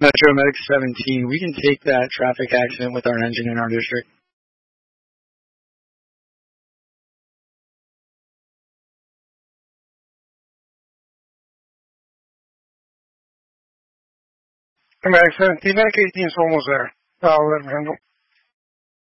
Metro Medic 17, we can take that traffic accident with our engine in our district. Medic 17, Medic 18 is almost there. I'll let him handle.